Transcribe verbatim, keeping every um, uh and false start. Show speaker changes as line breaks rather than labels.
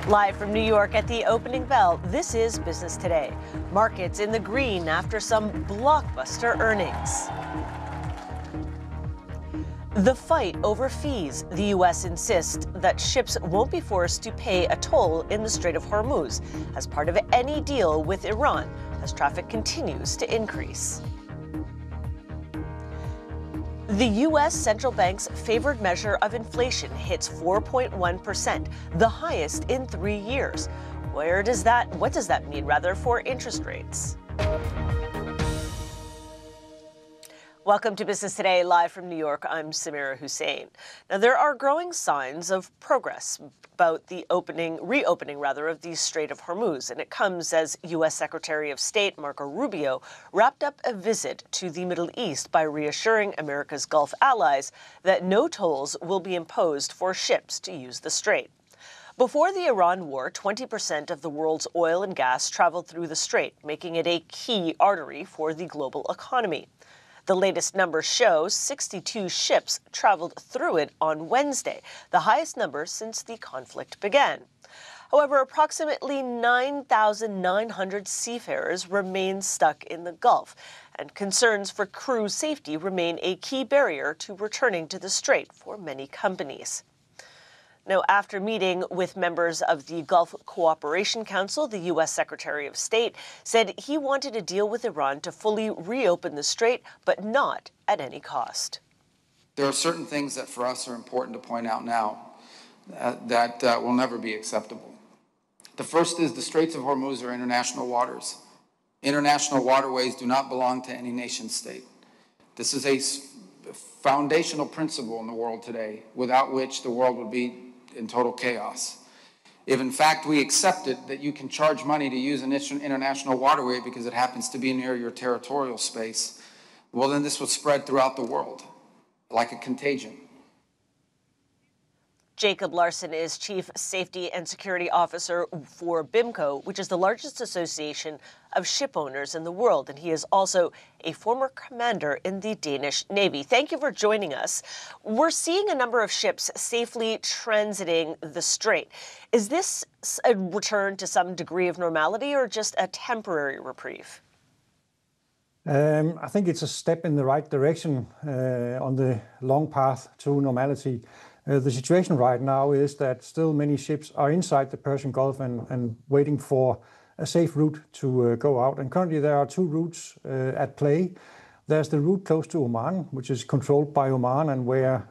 Live from New York at the opening bell, this is Business Today. Markets in the green after some blockbuster earnings. The fight over fees. The U S insists that ships won't be forced to pay a toll in the Strait of Hormuz as part of any deal with Iran as traffic continues to increase. The U S central bank's favored measure of inflation hits four point one percent, the highest in three years. Where does that, what does that mean, rather, for interest rates? Welcome to Business Today, live from New York. I'm Samira Hussein. Now, there are growing signs of progress about the opening, reopening rather, of the Strait of Hormuz, and it comes as U S Secretary of State Marco Rubio wrapped up a visit to the Middle East by reassuring America's Gulf allies that no tolls will be imposed for ships to use the strait. Before the Iran war, twenty percent of the world's oil and gas traveled through the strait, making it a key artery for the global economy. The latest numbers show sixty-two ships traveled through it on Wednesday, the highest number since the conflict began. However, approximately nine thousand nine hundred seafarers remain stuck in the Gulf, and concerns for crew safety remain a key barrier to returning to the strait for many companies. Now, after meeting with members of the Gulf Cooperation Council, the U S Secretary of State said he wanted a deal with Iran to fully reopen the strait, but not at any cost.
There are certain things that for us are important to point out now uh, that uh, will never be acceptable. The first is the Straits of Hormuz are international waters. International waterways do not belong to any nation state. This is a foundational principle in the world today, without which the world would be in total chaos. If in fact we accepted that you can charge money to use an international waterway because it happens to be near your territorial space, well, then this would spread throughout the world like a contagion.
Jacob Larson is Chief Safety and Security Officer for BIMCO, which is the largest association of ship owners in the world, and he is also a former commander in the Danish Navy. Thank you for joining us. We're seeing a number of ships safely transiting the strait. Is this a return to some degree of normality or just a temporary reprieve?
Um, I think it's a step in the right direction uh, on the long path to normality. Uh, the situation right now is that still many ships are inside the Persian Gulf and, and waiting for a safe route to uh, go out. And currently there are two routes uh, at play. There's the route close to Oman, which is controlled by Oman and where